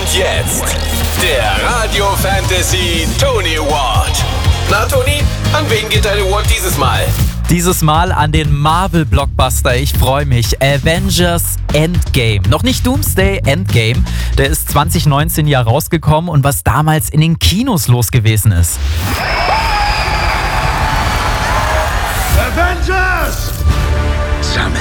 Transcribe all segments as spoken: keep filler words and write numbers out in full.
jetzt der Radio Fantasy Tony Award. Na Toni, an wen geht dein Award dieses Mal? Dieses Mal an den Marvel-Blockbuster. Ich freue mich. Avengers Endgame. Noch nicht Doomsday, Endgame. Der ist zwanzig neunzehn ja rausgekommen und was damals in den Kinos los gewesen ist. Avengers! Sammeln.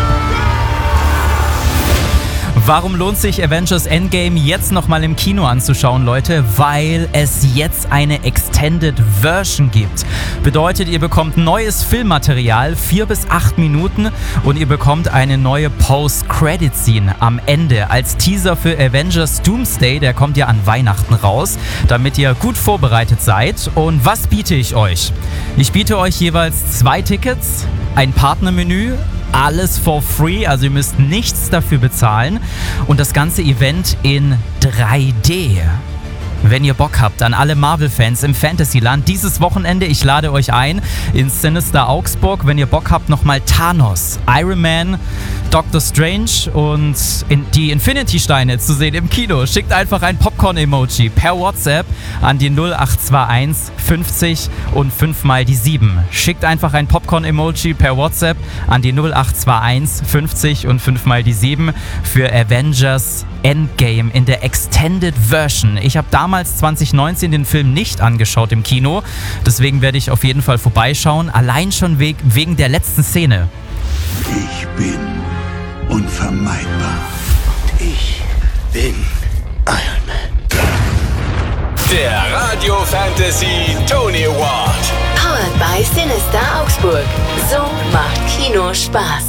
Warum lohnt sich Avengers Endgame jetzt nochmal im Kino anzuschauen, Leute? Weil es jetzt eine Extended Version gibt. Bedeutet, ihr bekommt neues Filmmaterial, vier bis acht Minuten und ihr bekommt eine neue Post-Credit-Scene am Ende als Teaser für Avengers Doomsday. Der kommt ja an Weihnachten raus, damit ihr gut vorbereitet seid. Und was biete ich euch? Ich biete euch jeweils zwei Tickets, ein Partnermenü, alles for free, also ihr müsst nichts dafür bezahlen und das ganze Event in drei D. Wenn ihr Bock habt an alle Marvel-Fans im Fantasyland, dieses Wochenende, ich lade euch ein ins Sinister Augsburg. Wenn ihr Bock habt, nochmal Thanos, Iron Man, Doctor Strange und in die Infinity-Steine zu sehen im Kino. Schickt einfach ein Popcorn-Emoji per WhatsApp an die null acht zwei eins fünfzig und fünf mal die sieben. Schickt einfach ein Popcorn-Emoji per WhatsApp an die null acht zwei eins fünfzig und fünf mal die sieben für Avengers Endgame in der Extended Version. Ich habe damals zwanzig neunzehn den Film nicht angeschaut im Kino, deswegen werde ich auf jeden Fall vorbeischauen, allein schon we- wegen der letzten Szene. Ich bin unvermeidbar. Und ich bin Iron Man. Der Radio Fantasy Tony Award. Powered by Sinister Augsburg. So macht Kino Spaß.